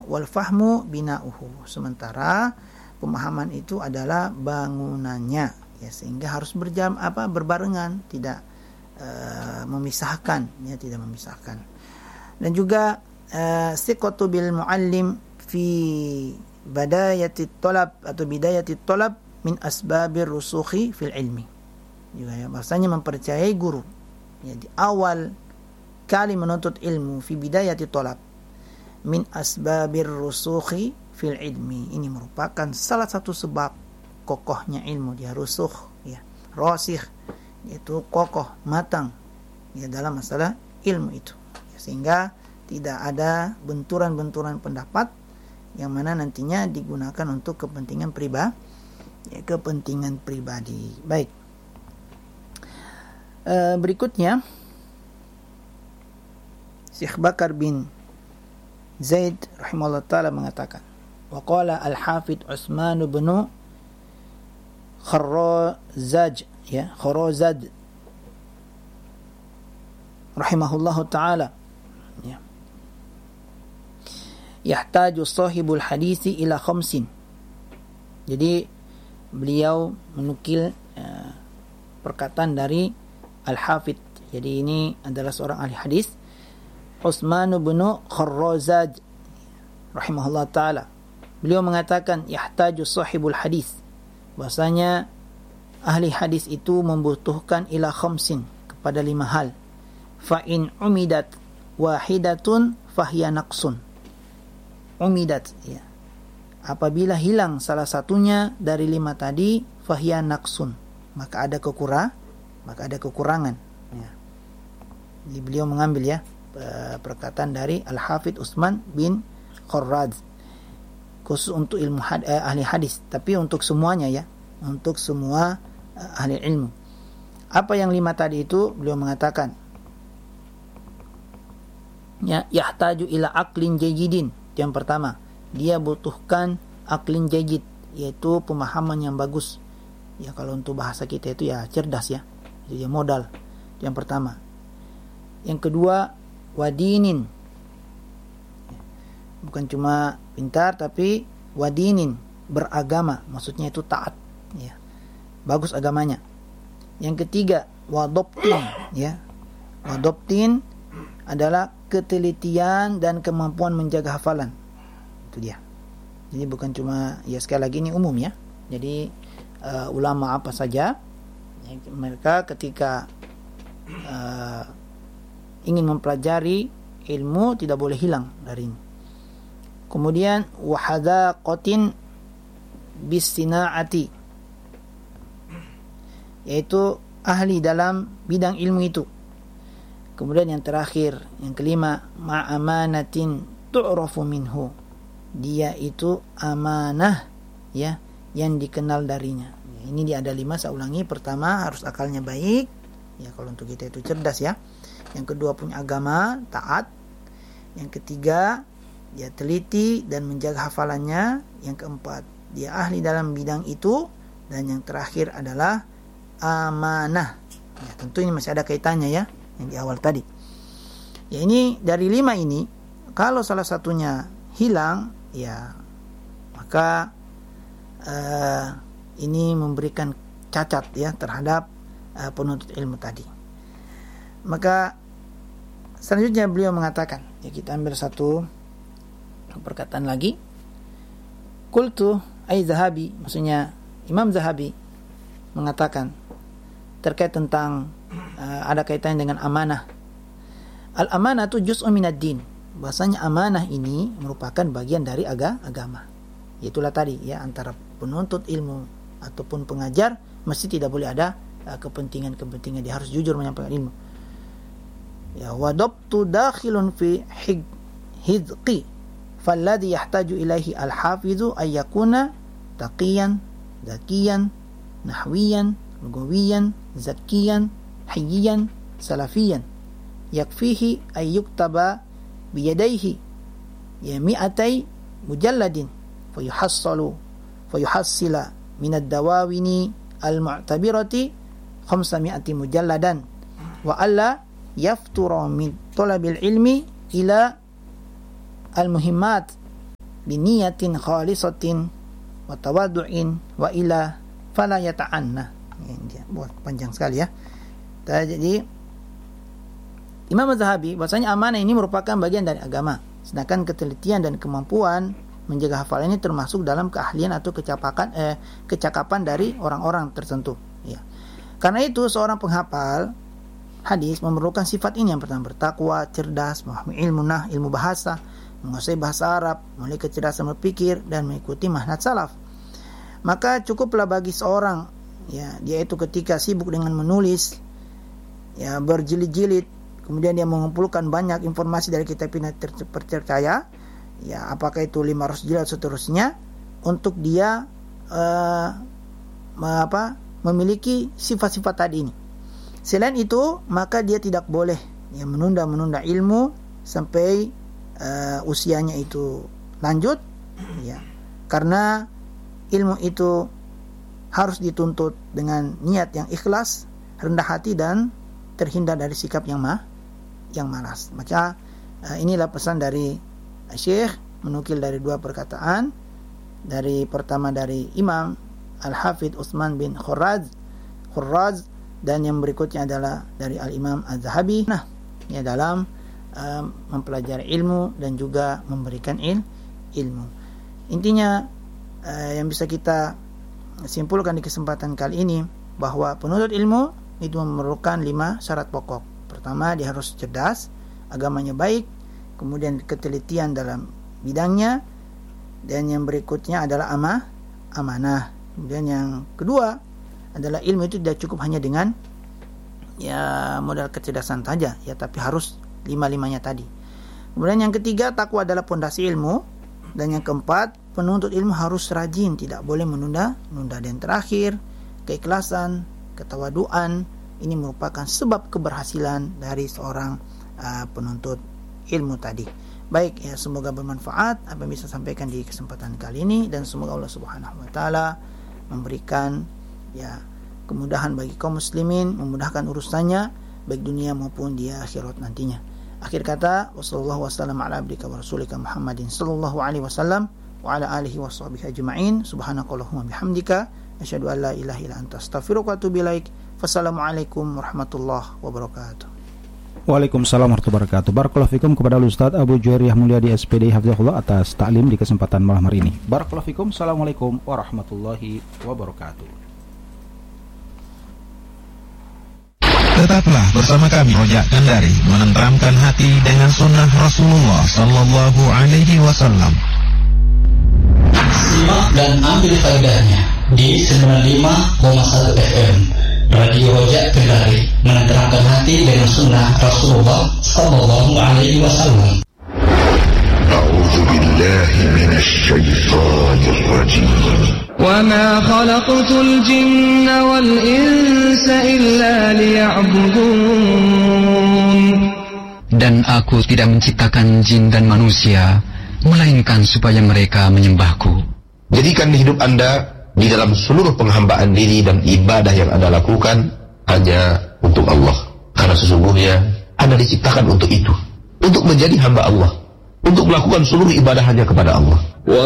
wal fahmu bina'uhu. Sementara pemahaman itu adalah bangunannya, ya, sehingga harus berbarengan, tidak memisahkan, ya, tidak memisahkan. Dan juga siqatu bil muallim fi bidayati talab min asbabir rusukhi fil ilmi. Juga, ya, bahasanya mempercayai guru, ya, di awal kali menuntut ilmu, fi bidayati talab min asbabir rusukhi fil ilmi. Ini merupakan salah satu sebab kokohnya ilmu. Dia rusukh, ya, rasikh, yaitu kokoh, matang, ya, dalam masalah ilmu itu, ya, sehingga tidak ada benturan-benturan pendapat yang mana nantinya digunakan untuk kepentingan pribadi. Baik. Berikutnya Syekh Bakar bin Zaid rahimahullah ta'ala mengatakan, wa qala al-Hafidh Utsman bin Kharrazaj, ya, Kharrazad rahimahullahu ta'ala, ya, yahtaju sahibul hadisi ila khamsin. Jadi beliau menukil perkataan dari Al-Hafidh. Jadi ini adalah seorang ahli hadis, Utsman bin Kharrazaj rahimahullah ta'ala. Beliau mengatakan yahtaju sahibul hadis, bahasanya ahli hadis itu membutuhkan ila khamsin, kepada 5 hal. Fa in umidat wahidatun fahiya naqsun. Umidat, ya, apabila hilang salah satunya dari 5 tadi, fahiya naqsun, maka ada kekurangan, ya. Jadi beliau mengambil, ya, perkataan dari Al-Hafidh Utsman bin Kharraz khusus untuk ilmu ahli hadis, tapi untuk semuanya, ya, untuk semua ahli ilmu. Apa yang 5 tadi itu? Beliau mengatakan, ya, yahtaju ila aqlin jayyidin. Yang pertama, dia butuhkan aqlin jayyid, yaitu pemahaman yang bagus. Ya, kalau untuk bahasa kita itu, ya, cerdas, ya. Jadi modal. Yang pertama. Yang kedua, wadinin. Bukan cuma pintar, tapi wadinin, beragama, maksudnya itu taat, ya, bagus agamanya. Yang ketiga, wadobtin, ya, wadobtin adalah ketelitian dan kemampuan menjaga hafalan. Itu dia. Jadi bukan cuma, ya, sekali lagi ini umum, ya. Jadi ulama apa saja, ya, mereka ketika ingin mempelajari ilmu tidak boleh hilang dari ini. Kemudian wahadaqatin bisina'ati, yaitu ahli dalam bidang ilmu itu. Kemudian yang terakhir, yang kelima, ma'amanatin tu'rafu minhu, dia itu amanah, ya, yang dikenal darinya. Ini dia ada 5, saya ulangi. Pertama, harus akalnya baik, ya, kalau untuk kita itu cerdas, ya. Yang kedua, punya agama, taat. Yang ketiga, dia teliti dan menjaga hafalannya. Yang keempat, dia ahli dalam bidang itu. Dan yang terakhir adalah amanah. Ya, tentu ini masih ada kaitannya, ya, yang di awal tadi. Ya, ini dari 5 ini, kalau salah satunya hilang, ya, maka ini memberikan cacat, ya, terhadap penuntut ilmu tadi. Maka selanjutnya beliau mengatakan, ya, kita ambil satu perkataan lagi. Qultu ay Zahabi, maksudnya Imam Zahabi mengatakan terkait tentang ada kaitannya dengan amanah. Al-amanah itu juz'un minad din. Bahasanya amanah ini merupakan bagian dari agama. Itulah tadi, ya, antara penuntut ilmu ataupun pengajar mesti tidak boleh ada kepentingan-kepentingan. Dia harus jujur menyampaikan ilmu. Ya, wadabtu dakhilun fi hidqi falladhi yahtaju ilaihi al-hafidhu ay yakuna taqiyan, zakiyan, nahwiyan, lugawiyan, zakiyan, hayyiyan, salafiyan. Yakfihi ay yuktaba biyadaihi ya mi'atai mujalladin fayuhassila min ad-dawawini al-mu'tabirati 500 mujalladan wa alla yaftura min talabil ilmi ila al-muhimmat biniyatin khalisatin wa tawaddu'in wa ila fala yata'anna. Ini buat panjang sekali ya. Jadi Imam Az-Zahabi bahwasanya amanah ini merupakan bagian dari agama. Sedangkan ketelitian dan kemampuan menjaga hafalan ini termasuk dalam keahlian atau kecakapan dari orang-orang tertentu. Ya. Karena itu seorang penghafal hadis memerlukan sifat ini. Yang pertama, bertakwa, cerdas, memahami ilmu bahasa, menguasai bahasa Arab, memiliki kecerdasan berpikir dan mengikuti manhaj salaf. Maka cukuplah bagi seorang, ya, dia itu ketika sibuk dengan menulis, ya, berjilid-jilid, kemudian dia mengumpulkan banyak informasi dari kitab-kitab terpercaya, ya, apakah itu 500 jilid seterusnya, untuk dia memiliki sifat-sifat tadi ini. Selain itu, maka dia tidak boleh, ya, menunda ilmu sampai usianya itu lanjut, ya, karena ilmu itu harus dituntut dengan niat yang ikhlas, rendah hati, dan terhindar dari sikap yang malas. Maka inilah pesan dari Syekh, menukil dari dua perkataan. Pertama dari Imam Al-Hafidh Utsman bin Khurraz, dan yang berikutnya adalah dari Al-Imam Az-Zahabi. Nah, ya, dalam mempelajari ilmu dan juga memberikan ilmu. Intinya yang bisa kita simpulkan di kesempatan kali ini, bahwa penuntut ilmu itu memerlukan 5 syarat pokok. Pertama, dia harus cerdas, agamanya baik, kemudian ketelitian dalam bidangnya, dan yang berikutnya adalah amanah. Kemudian yang kedua adalah ilmu itu tidak cukup hanya dengan, ya, modal kecerdasan saja, ya, tapi harus 5-5-nya tadi. Kemudian yang ketiga, takwa adalah pondasi ilmu. Dan yang keempat, penuntut ilmu harus rajin, tidak boleh menunda. Dan terakhir, keikhlasan, ketawaduan, ini merupakan sebab keberhasilan dari seorang penuntut ilmu tadi. Baik, ya, semoga bermanfaat apa yang bisa sampaikan di kesempatan kali ini, dan semoga Allah Subhanahu wa taala memberikan, ya, kemudahan bagi kaum muslimin, memudahkan urusannya baik dunia maupun di akhirat nantinya. Akhir kata, wassallallahu wasallam ala abdika wa rasulika Muhammadin sallallahu alaihi wasallam wa ala alihi washabbihi ajma'in. Subhanakallahumma bihamdika asyhadu an la ilaha illa anta astaghfiruka wa atubu ilaik. Wassalamualaikum warahmatullahi wabarakatuh. Waalaikumsalam warahmatullahi wabarakatuh. Barakallahu fikum kepada Ustaz Abu Juwairiyah Mulyadi SPD Hafizahullah atas taklim di kesempatan malam hari ini. Barakallahu fikum. Assalamualaikum warahmatullahi wabarakatuh. Tetaplah bersama kami Rojak Kendari, menenteramkan hati dengan sunnah Rasulullah Sallallahu Alaihi Wasallam. Simak dan ambil faedahnya di 95,1 FM Radio Rojak Kendari, menenteramkan hati dengan sunnah Rasulullah Sallallahu Alaihi Wasallam. A'udzu billahi minasy syaithanir rajim. وَمَا خَلَقْتُ الْجِنَّ وَالْإِنسَ إِلَّا لِيَعْبُدُونَ. Dan aku tidak menciptakan jin dan manusia melainkan supaya mereka menyembahku. Jadikan hidup Anda di dalam seluruh penghambaan diri dan ibadah yang Anda lakukan hanya untuk Allah. Karena sesungguhnya Anda diciptakan untuk itu, untuk menjadi hamba Allah, untuk melakukan seluruh ibadah hanya kepada Allah.